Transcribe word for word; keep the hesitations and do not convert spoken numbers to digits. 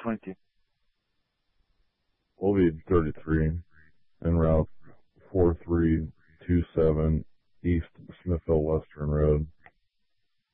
twenty. We'll be thirty-three en route four three two seven East Smithville Western Road.